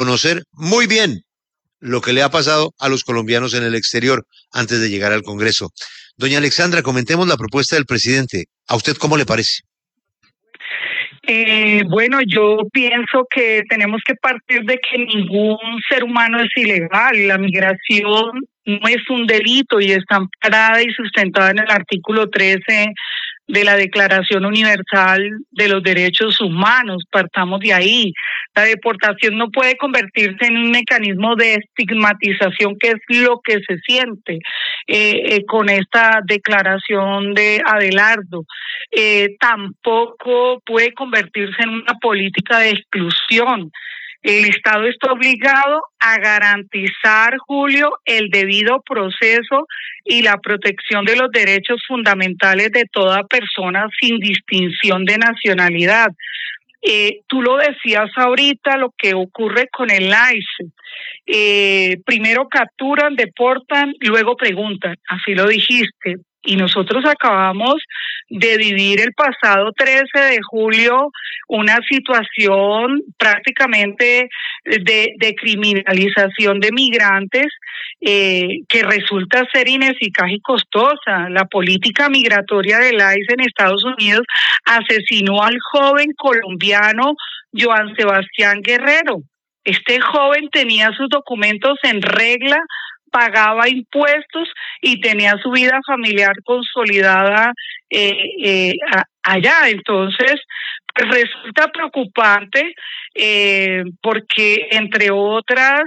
conocer muy bien lo que le ha pasado a los colombianos en el exterior antes de llegar al Congreso. Doña Alexandra, comentemos la propuesta del presidente. ¿A usted cómo le parece? Bueno, yo pienso que tenemos que partir de que ningún ser humano es ilegal. La migración no es un delito y está amparada y sustentada en el artículo 13 de la Declaración Universal de los Derechos Humanos. Partamos de ahí. La deportación no puede convertirse en un mecanismo de estigmatización, que es lo que se siente con esta declaración de Abelardo. Tampoco puede convertirse en una política de exclusión. El Estado está obligado a garantizar, Julio, el debido proceso y la protección de los derechos fundamentales de toda persona sin distinción de nacionalidad. Tú lo decías ahorita, lo que ocurre con el ICE. Primero capturan, deportan, luego preguntan, así lo dijiste. Y nosotros acabamos de vivir el pasado 13 de julio una situación prácticamente de criminalización de migrantes que resulta ser ineficaz y costosa. La política migratoria del ICE en Estados Unidos asesinó al joven colombiano Joan Sebastián Guerrero. Este joven tenía sus documentos en regla, pagaba impuestos y tenía su vida familiar consolidada allá. Entonces, pues resulta preocupante porque, entre otras,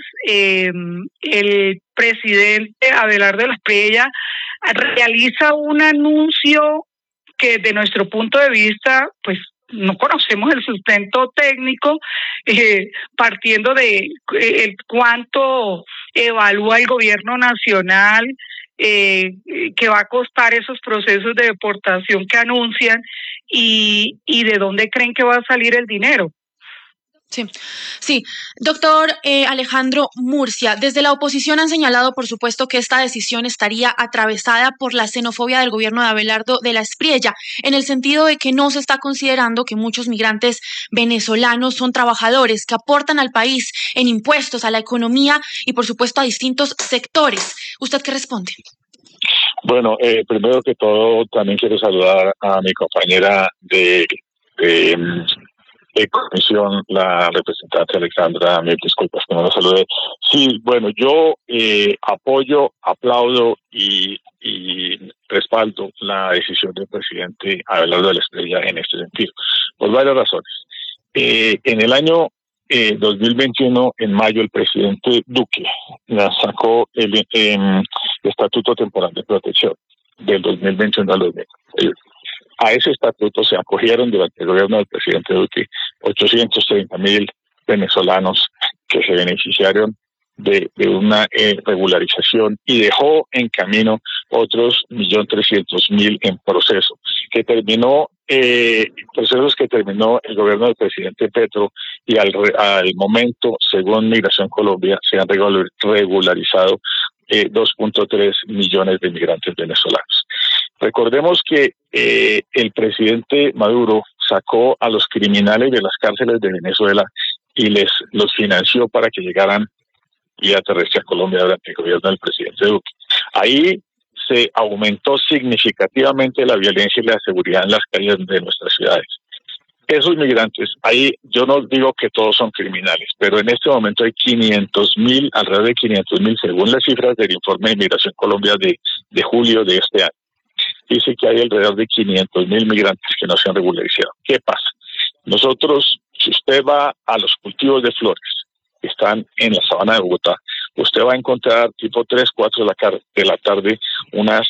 el presidente Abelardo de la Espriella realiza un anuncio que, de nuestro punto de vista, pues no conocemos el sustento técnico, partiendo de cuánto evalúa el gobierno nacional que va a costar esos procesos de deportación que anuncian y de dónde creen que va a salir el dinero. Sí. Doctor Alejandro Murcia, desde la oposición han señalado, por supuesto, que esta decisión estaría atravesada por la xenofobia del gobierno de Abelardo de la Espriella, en el sentido de que no se está considerando que muchos migrantes venezolanos son trabajadores que aportan al país en impuestos, a la economía y, por supuesto, a distintos sectores. ¿Usted qué responde? Bueno, primero que todo, también quiero saludar a mi compañera de comisión, la representante Alexandra, mil disculpas que no la saludé. Sí, bueno, yo apoyo, aplaudo y respaldo la decisión del presidente Abelardo de la Espriella en este sentido, por varias razones. En el año 2021, en mayo, el presidente Duque sacó el Estatuto Temporal de Protección del 2021 al 2021. A ese estatuto se acogieron durante el gobierno del presidente Duque 830,000 venezolanos que se beneficiaron de una regularización y dejó en camino otros 1.300.000 en proceso, que terminó procesos que terminó el gobierno del presidente Petro, y al momento, según Migración Colombia, se han regularizado 2.3 millones de migrantes venezolanos. Recordemos que el presidente Maduro sacó a los criminales de las cárceles de Venezuela y los financió para que llegaran vía terrestre a Colombia durante el gobierno del presidente Duque. Ahí se aumentó significativamente la violencia y la seguridad en las calles de nuestras ciudades. Esos migrantes, ahí yo no digo que todos son criminales, pero en este momento hay 500,000, alrededor de 500,000, según las cifras del informe de Migración Colombia de julio de este año. Dice que hay alrededor de 500,000 migrantes que no se han regularizado. ¿Qué pasa? Nosotros, si usted va a los cultivos de flores que están en la sabana de Bogotá, usted va a encontrar tipo 3, 4 de la tarde unas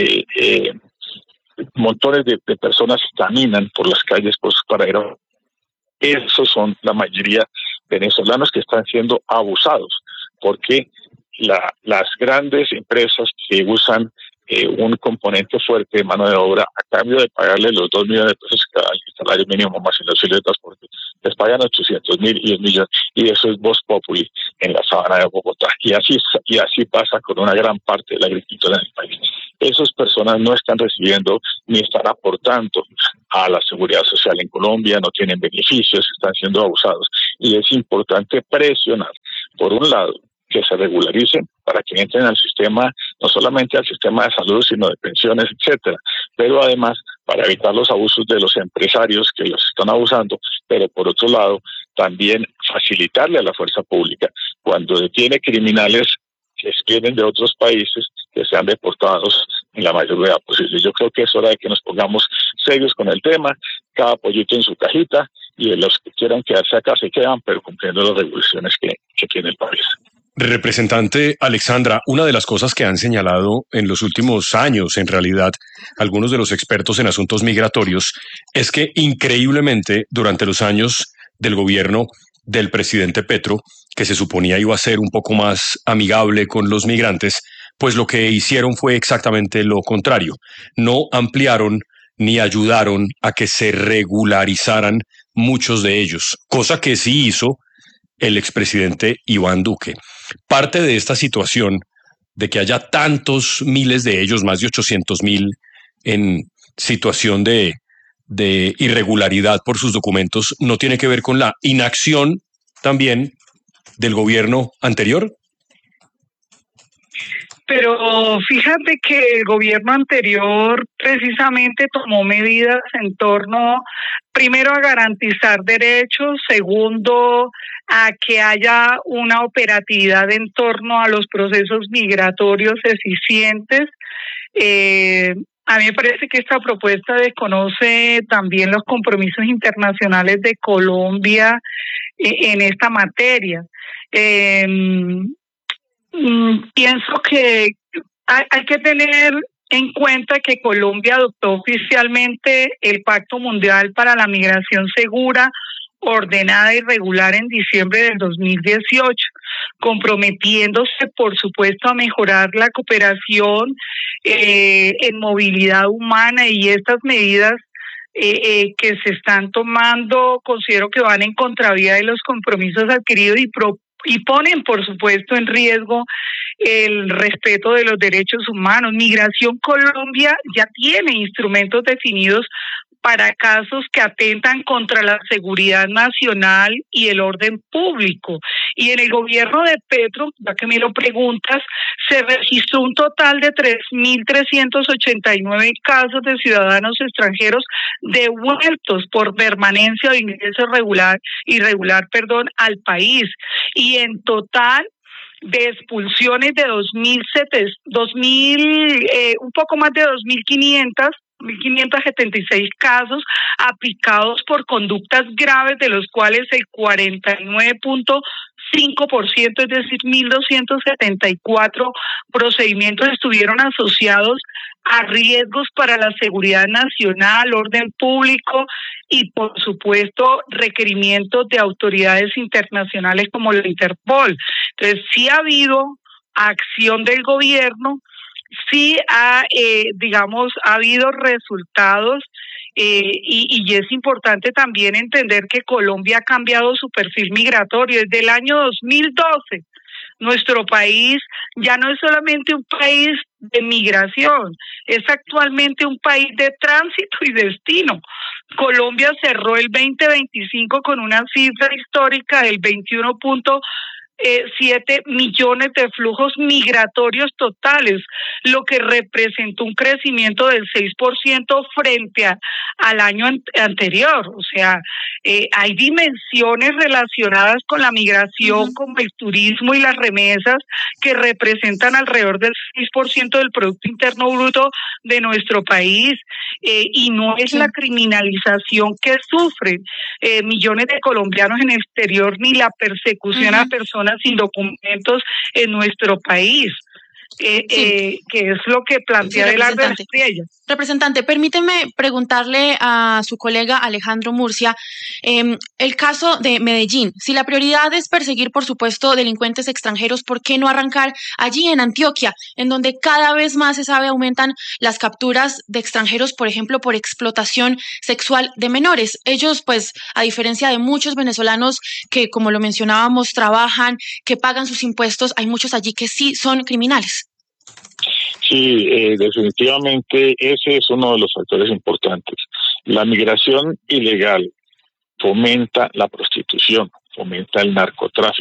montones de personas que caminan por las calles para ir a... Esos son la mayoría venezolanos que están siendo abusados, porque las grandes empresas que usan un componente fuerte de mano de obra, a cambio de pagarle los 2 millones de pesos cada año, el salario mínimo más el auxilio de transporte, les pagan 800,000 y 1 millón, y eso es vox populi en la sabana de Bogotá. Y así pasa con una gran parte de la agricultura en el país. Esas personas no están recibiendo ni están aportando a la seguridad social en Colombia, no tienen beneficios, están siendo abusados. Y es importante presionar por un lado, que se regularicen para que entren al sistema, no solamente al sistema de salud, sino de pensiones, etcétera, pero además para evitar los abusos de los empresarios que los están abusando, pero por otro lado, también facilitarle a la fuerza pública cuando detiene criminales que vienen de otros países, que sean deportados en la mayor brevedad posible. Yo creo que es hora de que nos pongamos serios con el tema, cada pollito en su cajita, y de los que quieran quedarse acá se quedan, pero cumpliendo las regulaciones que tiene el país. Representante Alexandra, una de las cosas que han señalado en los últimos años, en realidad, algunos de los expertos en asuntos migratorios, es que increíblemente durante los años del gobierno del presidente Petro, que se suponía iba a ser un poco más amigable con los migrantes, pues lo que hicieron fue exactamente lo contrario. No ampliaron ni ayudaron a que se regularizaran muchos de ellos, cosa que sí hizo el expresidente Iván Duque. Parte de esta situación de que haya tantos miles de ellos, más de 800,000 en situación de irregularidad por sus documentos, no tiene que ver con la inacción también del gobierno anterior. Pero fíjate que el gobierno anterior precisamente tomó medidas en torno, primero, a garantizar derechos, segundo, a que haya una operatividad en torno a los procesos migratorios eficientes. A mí me parece que esta propuesta desconoce también los compromisos internacionales de Colombia en esta materia. Pienso que hay que tener en cuenta que Colombia adoptó oficialmente el Pacto Mundial para la Migración Segura, Ordenada y Regular en diciembre del 2018, comprometiéndose, por supuesto, a mejorar la cooperación en movilidad humana, y estas medidas que se están tomando considero que van en contravía de los compromisos adquiridos y ponen, por supuesto, en riesgo el respeto de los derechos humanos. Migración Colombia ya tiene instrumentos definidos para casos que atentan contra la seguridad nacional y el orden público. Y en el gobierno de Petro, ya que me lo preguntas, se registró un total de 3.389 casos de ciudadanos extranjeros devueltos por permanencia o ingreso irregular al país. Y en total, de expulsiones de un poco más de 1.576 casos aplicados por conductas graves, de los cuales el 49.5%, es decir, 1.274 procedimientos estuvieron asociados a riesgos para la seguridad nacional, orden público y, por supuesto, requerimientos de autoridades internacionales como la Interpol. Entonces, sí ha habido acción del gobierno, sí ha habido resultados, y es importante también entender que Colombia ha cambiado su perfil migratorio. Desde el año 2012, nuestro país ya no es solamente un país de migración, es actualmente un país de tránsito y destino. Colombia cerró el 2025 con una cifra histórica del 21.7 millones de flujos migratorios totales, lo que representó un crecimiento del 6% frente al año anterior. O sea, hay dimensiones relacionadas con la migración, como el turismo y las remesas, que representan alrededor del 6% del Producto Interno Bruto de nuestro país, y no es la criminalización que sufren millones de colombianos en el exterior, ni la persecución a personas sin documentos en nuestro país, que es lo que plantea el Álvaro Estrella. Representante, permíteme preguntarle a su colega Alejandro Murcia, el caso de Medellín. Si la prioridad es perseguir, por supuesto, delincuentes extranjeros, ¿por qué no arrancar allí en Antioquia, en donde cada vez más se sabe aumentan las capturas de extranjeros, por ejemplo, por explotación sexual de menores? Ellos, pues, a diferencia de muchos venezolanos que, como lo mencionábamos, trabajan, que pagan sus impuestos, hay muchos allí que sí son criminales. Sí, definitivamente ese es uno de los factores importantes. La migración ilegal fomenta la prostitución, fomenta el narcotráfico,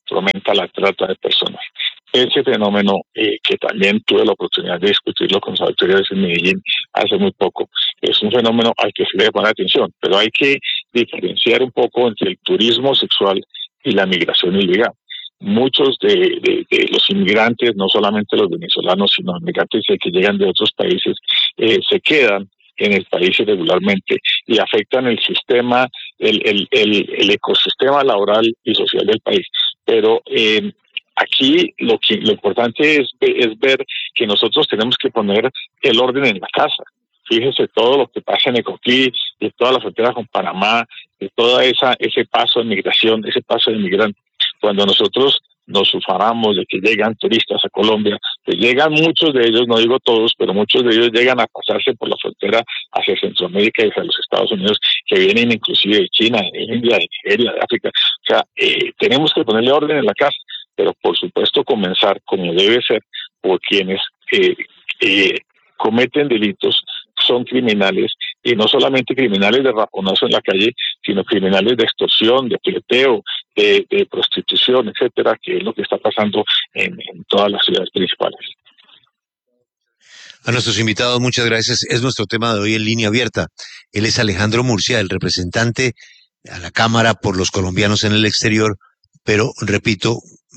fomenta la trata de personas. Ese fenómeno, que también tuve la oportunidad de discutirlo con las autoridades en Medellín hace muy poco, es un fenómeno al que se le debe poner atención, pero hay que diferenciar un poco entre el turismo sexual y la migración ilegal. Muchos de los inmigrantes, no solamente los venezolanos, sino inmigrantes que llegan de otros países, se quedan en el país irregularmente y afectan el sistema, el ecosistema laboral y social del país. Pero aquí lo importante es ver que nosotros tenemos que poner el orden en la casa. Fíjese todo lo que pasa en Ecoclí, de toda la frontera con Panamá, de toda ese paso de migración, ese paso de inmigrante. Cuando nosotros nos ufanamos de que llegan turistas a Colombia, que llegan muchos de ellos, no digo todos, pero muchos de ellos llegan a pasarse por la frontera hacia Centroamérica y hacia los Estados Unidos, que vienen inclusive de China, de India, de Nigeria, de África. O sea, tenemos que ponerle orden en la casa, pero por supuesto comenzar, como debe ser, por quienes cometen delitos, son criminales, y no solamente criminales de raponazo en la calle, sino criminales de extorsión, de fleteo, de prostitución, etcétera, que es lo que está pasando en todas las ciudades principales. A nuestros invitados, muchas gracias. Es nuestro tema de hoy en Línea Abierta. Él es Alejandro Murcia, el representante a la Cámara por los colombianos en el exterior, pero, repito,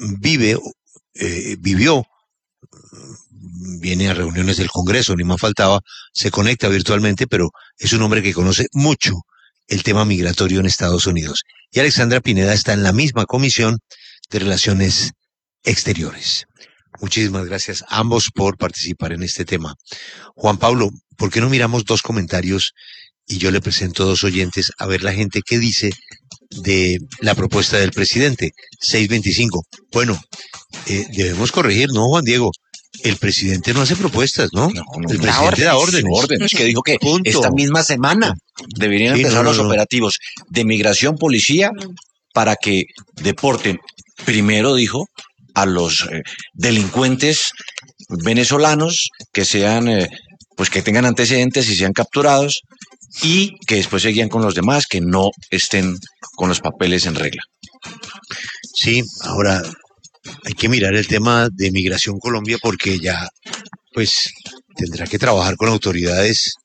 vivió, viene a reuniones del Congreso, ni más faltaba, se conecta virtualmente, pero es un hombre que conoce mucho el tema migratorio en Estados Unidos. Y Alexandra Pineda está en la misma Comisión de Relaciones Exteriores. Muchísimas gracias a ambos por participar en este tema. Juan Pablo, ¿por qué no miramos dos comentarios y yo le presento dos oyentes a ver la gente qué dice de la propuesta del presidente? 625. Bueno, debemos corregir, ¿no, Juan Diego? El presidente no hace propuestas, ¿no? El presidente da órdenes. Que dijo que esta misma semana deberían empezar los operativos de migración, policía, para que deporten. Primero dijo a los delincuentes venezolanos que sean, pues que tengan antecedentes y sean capturados, y que después seguían con los demás que no estén con los papeles en regla. Sí, ahora hay que mirar el tema de Migración Colombia porque ya, pues, tendrá que trabajar con autoridades.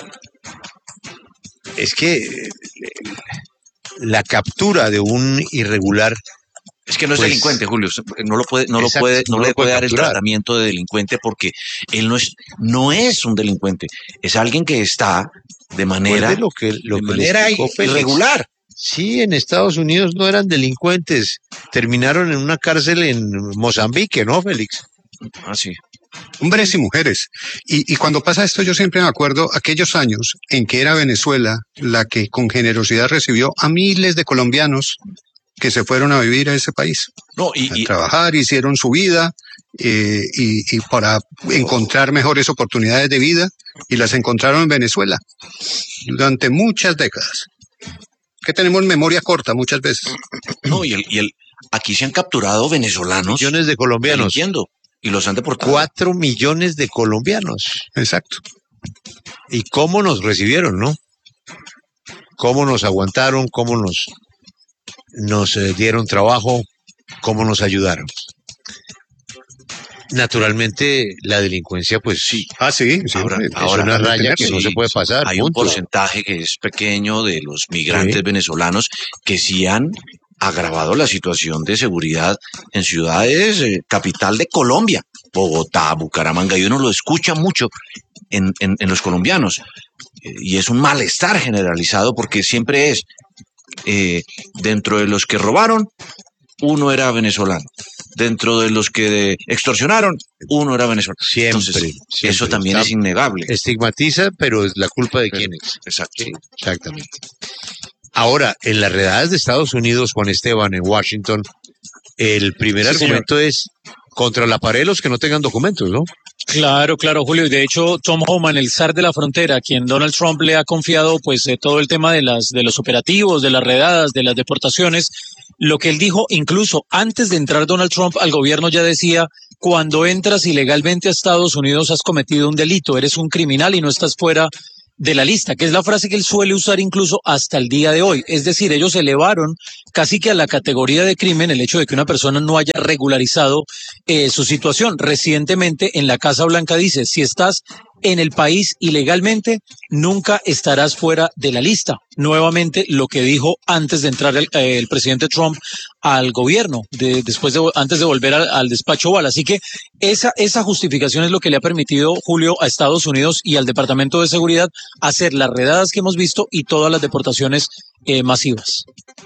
Es que la captura de un irregular, es que no es delincuente, Julio, no le puede dar el tratamiento de delincuente porque él no es un delincuente, es alguien que está de manera irregular. Sí, en Estados Unidos no eran delincuentes, terminaron en una cárcel en Mozambique, ¿no, Félix? Ah, sí. Hombres y mujeres. Y cuando pasa esto yo siempre me acuerdo aquellos años en que era Venezuela la que con generosidad recibió a miles de colombianos que se fueron a vivir a ese país. A trabajar, hicieron su vida y para encontrar mejores oportunidades de vida, y las encontraron en Venezuela durante muchas décadas. Que tenemos memoria corta muchas veces. No, aquí se han capturado venezolanos. Millones de colombianos. Y los han deportado. 4 millones de colombianos. Exacto. ¿Y cómo nos recibieron, no? ¿Cómo nos aguantaron? ¿Cómo nos dieron trabajo? ¿Cómo nos ayudaron? Naturalmente, la delincuencia, pues sí. Ahora, es una raya que no se puede pasar. Hay un porcentaje que es pequeño de los migrantes venezolanos que sí han agravado la situación de seguridad en ciudades capital de Colombia, Bogotá, Bucaramanga, y uno lo escucha mucho en los colombianos. Y es un malestar generalizado porque siempre es, dentro de los que robaron, uno era venezolano. Dentro de los que extorsionaron, uno era venezolano. Siempre. Eso también es innegable. Estigmatiza, pero es la culpa de quién es. Exacto. Sí, exactamente. Ahora, en las redadas de Estados Unidos, Juan Esteban, en Washington, el primer argumento es contra la pared los que no tengan documentos, ¿no? Claro, Julio. Y de hecho, Tom Homan, el zar de la frontera, a quien Donald Trump le ha confiado pues todo el tema de los operativos, de las redadas, de las deportaciones, lo que él dijo, incluso antes de entrar Donald Trump al gobierno, ya decía: cuando entras ilegalmente a Estados Unidos has cometido un delito, eres un criminal y no estás fuera de la lista, que es la frase que él suele usar incluso hasta el día de hoy. Es decir, ellos elevaron casi que a la categoría de crimen el hecho de que una persona no haya regularizado su situación. Recientemente en la Casa Blanca dice, si estás en el país ilegalmente, nunca estarás fuera de la lista. Nuevamente lo que dijo antes de entrar el presidente Trump al gobierno, antes de volver al despacho Oval. Así que esa justificación es lo que le ha permitido, Julio, a Estados Unidos y al Departamento de Seguridad hacer las redadas que hemos visto y todas las deportaciones masivas.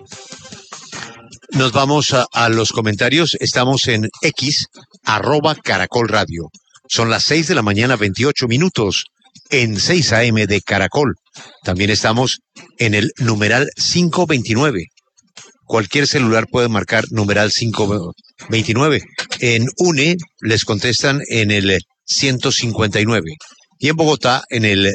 Nos vamos a los comentarios. Estamos en X, @Caracol Radio. Son las 6 de la mañana, 28 minutos, en 6 AM de Caracol. También estamos en el numeral 529. Cualquier celular puede marcar numeral 529. En UNE les contestan en el 159. Y en Bogotá en el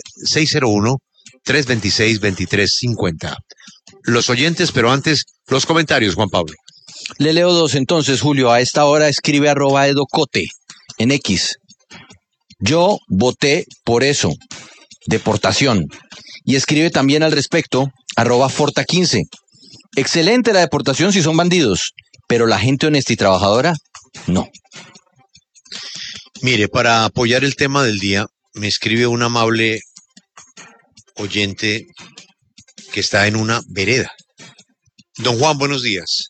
601-326-2350. Los oyentes, pero antes los comentarios, Juan Pablo. Le leo dos entonces, Julio. A esta hora escribe @edocote en X. Yo voté por eso, deportación. Y escribe también al respecto, @Forta15. Excelente la deportación si son bandidos, pero la gente honesta y trabajadora, no. Mire, para apoyar el tema del día, me escribe un amable oyente que está en una vereda. Don Juan, buenos días.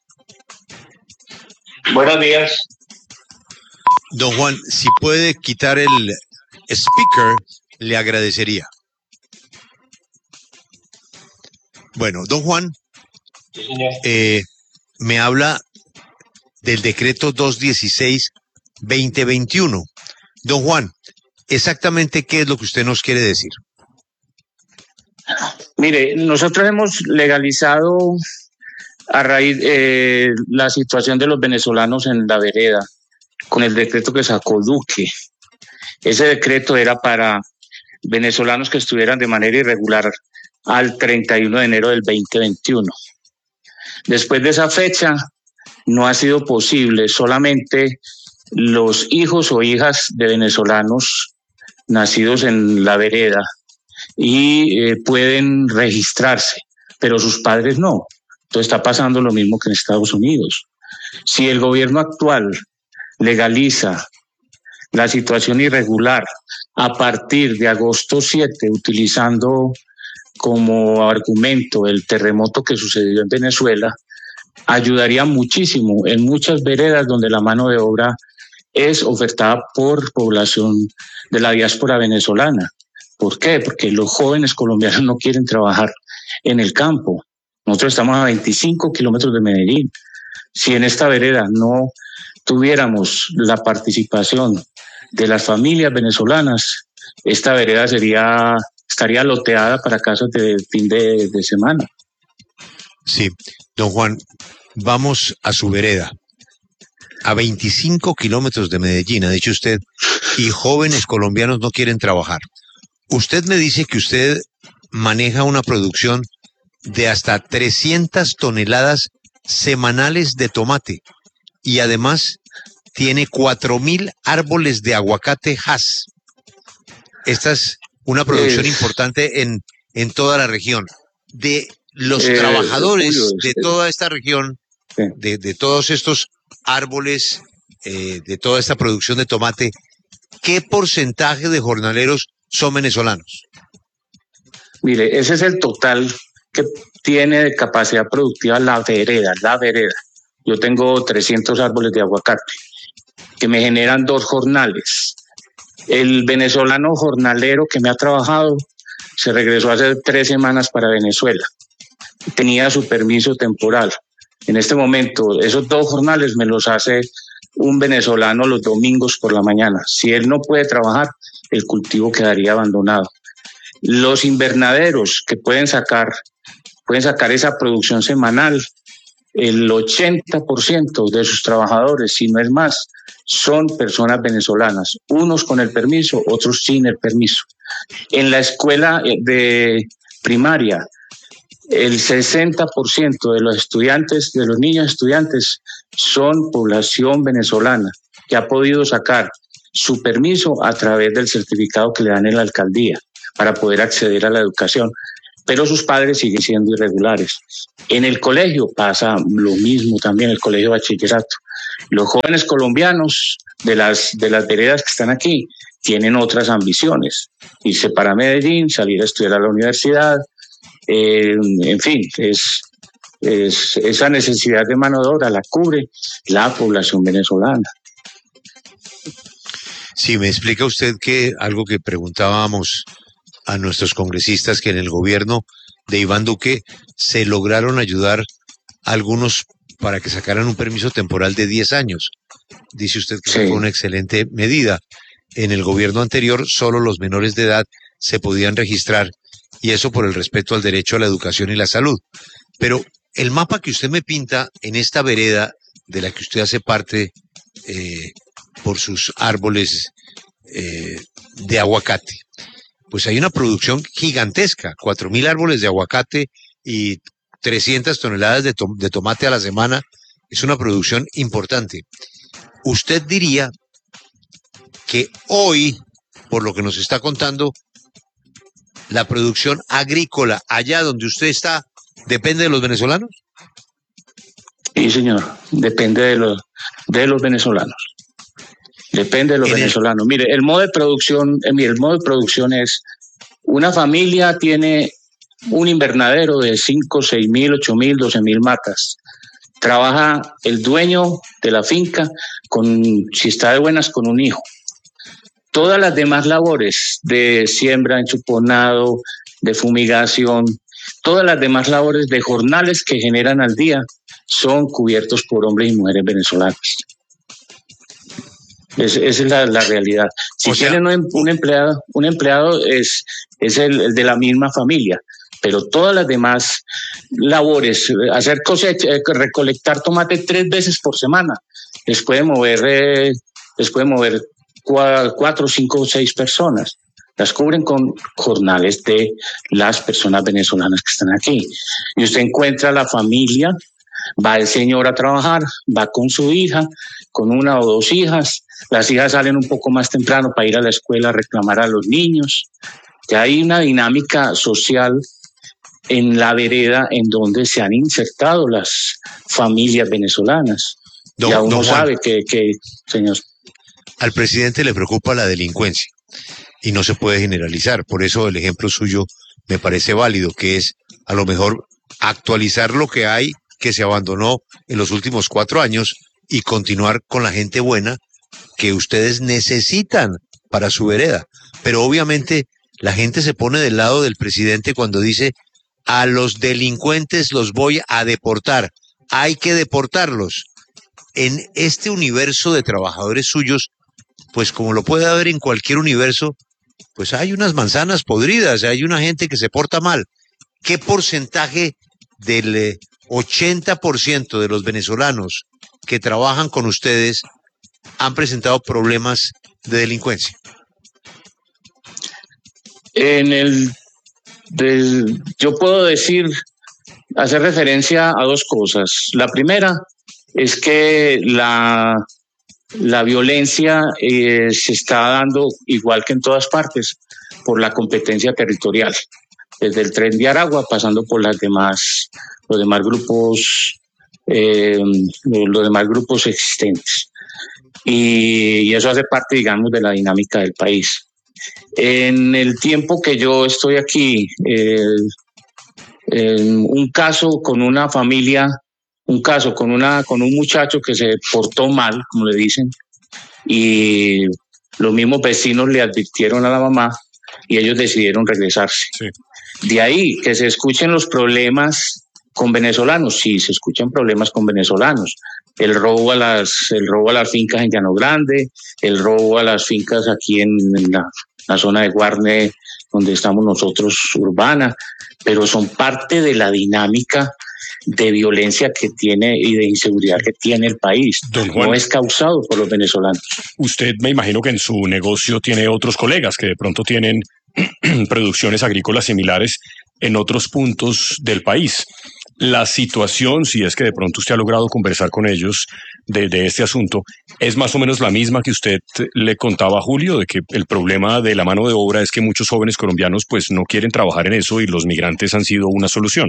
Buenos días. Don Juan, si puede quitar el speaker, le agradecería. Bueno, don Juan, Sí, señor. me habla del decreto 216-2021. Don Juan, exactamente qué es lo que usted nos quiere decir. Mire, nosotros hemos legalizado a raíz la situación de los venezolanos en la vereda con el decreto que sacó Duque. Ese decreto era para venezolanos que estuvieran de manera irregular al 31 de enero del 2021. Después de esa fecha no ha sido posible, solamente los hijos o hijas de venezolanos nacidos en la vereda y pueden registrarse, pero sus padres no. Entonces está pasando lo mismo que en Estados Unidos. Si el gobierno actual legaliza la situación irregular a partir de agosto 7, utilizando como argumento el terremoto que sucedió en Venezuela, ayudaría muchísimo en muchas veredas donde la mano de obra es ofertada por población de la diáspora venezolana. ¿Por qué? Porque los jóvenes colombianos no quieren trabajar en el campo. Nosotros estamos a 25 kilómetros de Medellín. Si en esta vereda no tuviéramos la participación de las familias venezolanas, esta vereda estaría loteada para casas de fin de semana. Sí, don Juan, vamos a su vereda. A 25 kilómetros de Medellín, ha dicho usted, y jóvenes colombianos no quieren trabajar. Usted me dice que usted maneja una producción de hasta 300 toneladas semanales de tomate y además tiene 4.000 árboles de aguacate Hass. Esta es una producción importante en toda la región. De los trabajadores de toda esta región, de todos estos árboles, de toda esta producción de tomate, ¿qué porcentaje de jornaleros son venezolanos? Mire, ese es el total que tiene de capacidad productiva la vereda. Yo tengo 300 árboles de aguacate que me generan 2 jornales. El venezolano jornalero que me ha trabajado se regresó hace 3 semanas para Venezuela. Tenía su permiso temporal. En este momento, esos 2 jornales me los hace un venezolano los domingos por la mañana. Si él no puede trabajar, el cultivo quedaría abandonado. Los invernaderos que pueden sacar esa producción semanal, el 80% de sus trabajadores, si no es más, son personas venezolanas, unos con el permiso, otros sin el permiso. En la escuela de primaria, el 60% de los estudiantes, de los niños estudiantes, son población venezolana que ha podido sacar su permiso a través del certificado que le dan en la alcaldía. para poder acceder a la educación, pero sus padres siguen siendo irregulares. En el colegio pasa lo mismo también, el colegio de bachillerato. Los jóvenes colombianos de las veredas que están aquí tienen otras ambiciones, irse para Medellín, salir a estudiar a la universidad, en fin, esa necesidad de mano de obra la cubre la población venezolana. Sí, me explica usted que algo que preguntábamos a nuestros congresistas, que en el gobierno de Iván Duque se lograron ayudar a algunos para que sacaran un permiso temporal de 10 años. Dice usted que fue una excelente medida. En el gobierno anterior solo los menores de edad se podían registrar, y eso por el respeto al derecho a la educación y la salud. Pero el mapa que usted me pinta en esta vereda de la que usted hace parte por sus árboles de aguacate, pues hay una producción gigantesca, 4.000 árboles de aguacate y 300 toneladas de tomate a la semana. Es una producción importante. ¿Usted diría que hoy, por lo que nos está contando, la producción agrícola allá donde usted está depende de los venezolanos? Sí, señor, depende de los venezolanos. Depende de los venezolanos. Mire, el modo de producción es: una familia tiene un invernadero de 5, 6.000, 8.000, 12.000 matas. Trabaja el dueño de la finca, si está de buenas, con un hijo. Todas las demás labores de siembra, enchuponado, de fumigación, todas las demás labores de jornales que generan al día son cubiertos por hombres y mujeres venezolanos. Esa es la realidad. Si tienen un empleado es el de la misma familia, pero todas las demás labores, hacer cosecha, recolectar tomate 3 veces por semana, les puede mover 4, 5 o 6 personas. Las cubren con jornales de las personas venezolanas que están aquí. Y usted encuentra a la familia, va el señor a trabajar, va con su hija, con 1 o 2 hijas. Las hijas salen un poco más temprano para ir a la escuela a reclamar a los niños. Ya hay una dinámica social en la vereda en donde se han insertado las familias venezolanas. Ya uno sabe que, señor. Al presidente le preocupa la delincuencia y no se puede generalizar. Por eso el ejemplo suyo me parece válido, que es a lo mejor actualizar lo que hay, que se abandonó en los últimos 4 años, y continuar con la gente buena que ustedes necesitan para su vereda. Pero obviamente la gente se pone del lado del presidente cuando dice: a los delincuentes los voy a deportar, hay que deportarlos. En este universo de trabajadores suyos, pues como lo puede haber en cualquier universo, pues hay unas manzanas podridas, hay una gente que se porta mal. ¿Qué porcentaje del 80% de los venezolanos que trabajan con ustedes han presentado problemas de delincuencia? Yo puedo hacer referencia a 2 cosas. La primera es que la violencia se está dando, igual que en todas partes, por la competencia territorial, desde el Tren de Aragua pasando por los demás grupos existentes, y eso hace parte, digamos, de la dinámica del país. En el tiempo que yo estoy aquí, un caso con una familia, con un muchacho que se portó mal, como le dicen, y los mismos vecinos le advirtieron a la mamá y ellos decidieron regresarse. Sí. De ahí que se escuchen los problemas con venezolanos. Sí, se escuchan problemas con venezolanos. El robo a las fincas en Llano Grande, el robo a las fincas aquí en la zona de Guarne, donde estamos nosotros, urbana, pero son parte de la dinámica de violencia que tiene y de inseguridad que tiene el país. Don Juan, no es causado por los venezolanos. Usted, me imagino que en su negocio tiene otros colegas que de pronto tienen producciones agrícolas similares en otros puntos del país. La situación, si es que de pronto usted ha logrado conversar con ellos, de este asunto es más o menos la misma que usted le contaba a Julio, de que el problema de la mano de obra es que muchos jóvenes colombianos pues no quieren trabajar en eso y los migrantes han sido una solución.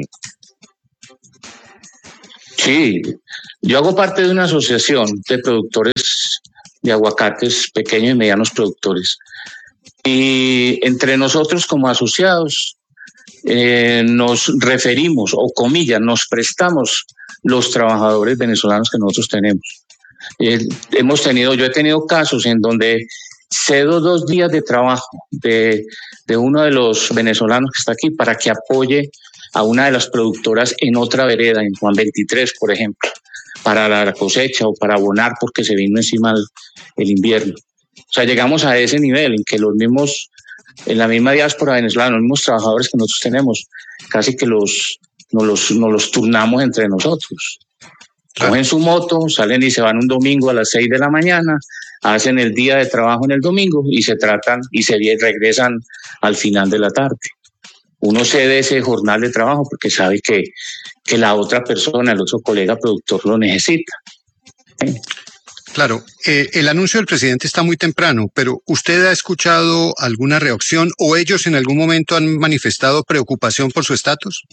Sí, yo hago parte de una asociación de productores de aguacates, pequeños y medianos productores. Y entre nosotros como asociados nos referimos, o comillas, nos prestamos los trabajadores venezolanos que nosotros tenemos. Yo he tenido casos en donde cedo 2 días de trabajo de uno de los venezolanos que está aquí para que apoye a una de las productoras en otra vereda, en Juan 23, por ejemplo, para la cosecha o para abonar porque se vino encima el invierno. O sea, llegamos a ese nivel en que en la misma diáspora venezolana, los mismos trabajadores que nosotros tenemos, casi que nos los turnamos entre nosotros. Cogen su moto, salen y se van un domingo a las 6 de la mañana, hacen el día de trabajo en el domingo y se regresan al final de la tarde. Uno cede ese jornal de trabajo porque sabe que la otra persona, el otro colega productor lo necesita. Claro, el anuncio del presidente está muy temprano, pero ¿usted ha escuchado alguna reacción o ellos en algún momento han manifestado preocupación por su estatus?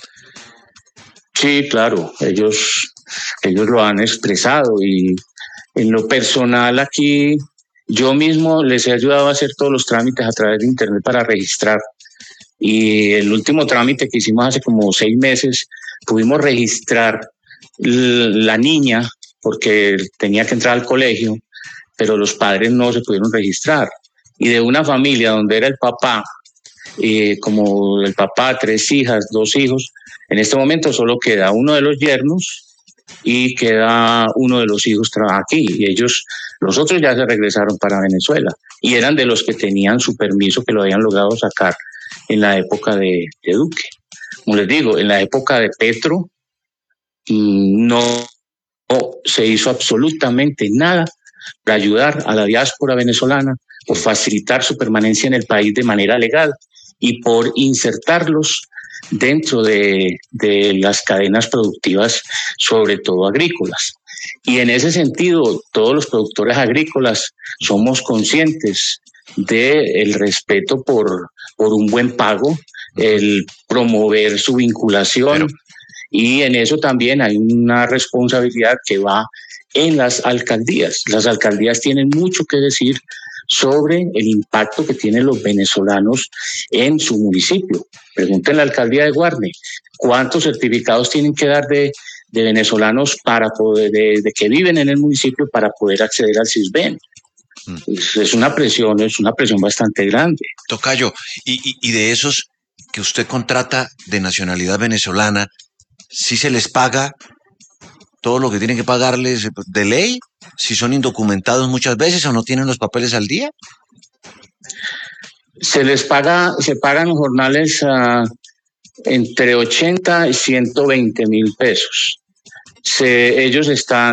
Sí, claro, ellos lo han expresado y en lo personal aquí yo mismo les he ayudado a hacer todos los trámites a través de internet para registrar. Y el último trámite que hicimos hace como 6 meses, pudimos registrar la niña porque tenía que entrar al colegio, pero los padres no se pudieron registrar. Y de una familia donde era el papá, como el papá, 3 hijas, 2 hijos, en este momento solo queda uno de los yernos y queda uno de los hijos aquí. Y los otros ya se regresaron para Venezuela y eran de los que tenían su permiso que lo habían logrado sacar en la época de Duque. Como les digo, en la época de Petro no se hizo absolutamente nada para ayudar a la diáspora venezolana, por facilitar su permanencia en el país de manera legal y por insertarlos dentro de las cadenas productivas, sobre todo agrícolas. Y en ese sentido, todos los productores agrícolas somos conscientes del respeto por un buen pago, el promover su vinculación, y en eso también hay una responsabilidad que va en las alcaldías. Las alcaldías tienen mucho que decir sobre el impacto que tienen los venezolanos en su municipio. Pregúntenle a la alcaldía de Guarne, ¿cuántos certificados tienen que dar de venezolanos para poder, de que viven en el municipio para poder acceder al Sisbén? Es una presión bastante grande. Tocayo, y de esos que usted contrata de nacionalidad venezolana, ¿sí se les paga todo lo que tienen que pagarles de ley? ¿Si son indocumentados muchas veces o no tienen los papeles al día? Se pagan jornales entre 80 y 120 mil pesos. Ellos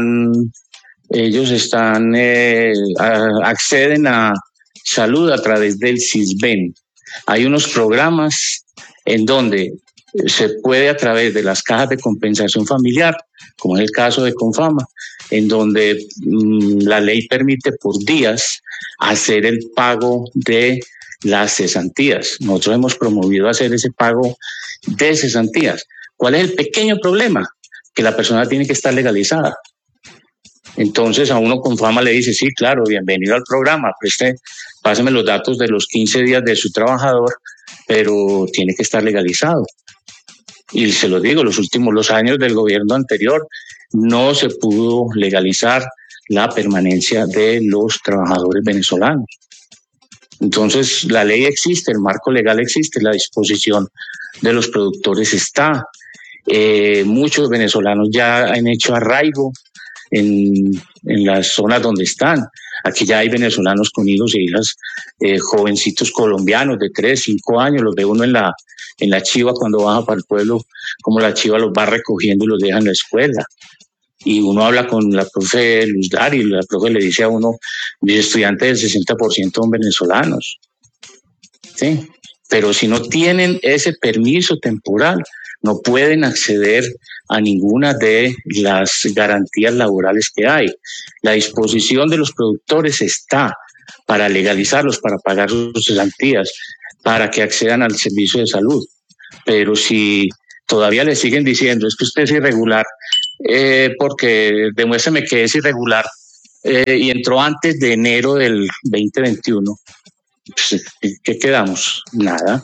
acceden a salud a través del Sisbén. Hay unos programas en donde se puede, a través de las cajas de compensación familiar, como es el caso de Confama, en donde la ley permite por días hacer el pago de las cesantías. Nosotros hemos promovido hacer ese pago de cesantías. ¿Cuál es el pequeño problema? Que la persona tiene que estar legalizada. Entonces a uno Confama le dice, sí, claro, bienvenido al programa, páseme los datos de los 15 días de su trabajador, pero tiene que estar legalizado. Y se lo digo, los años del gobierno anterior no se pudo legalizar la permanencia de los trabajadores venezolanos. Entonces la ley existe, el marco legal existe, la disposición de los productores está. Muchos venezolanos ya han hecho arraigo en las zonas donde están. Aquí ya hay venezolanos con hijos e hijas, jovencitos colombianos de 3, 5 años, los ve uno en la chiva cuando baja para el pueblo, como la chiva los va recogiendo y los deja en la escuela. Y uno habla con la profe Luz Dari, y la profe le dice a uno, mis estudiantes del 60% son venezolanos. ¿Sí? Pero si no tienen ese permiso temporal, no pueden acceder a ninguna de las garantías laborales que hay. La disposición de los productores está para legalizarlos, para pagar sus cesantías, para que accedan al servicio de salud. Pero si todavía le siguen diciendo es que usted es irregular, porque demuéstreme que es irregular y entró antes de enero del 2021, pues, ¿qué quedamos? Nada.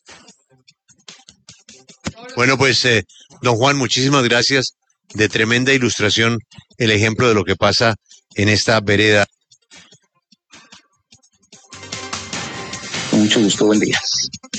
Bueno, pues, don Juan, muchísimas gracias. De tremenda ilustración, el ejemplo de lo que pasa en esta vereda. Con mucho gusto, buen día.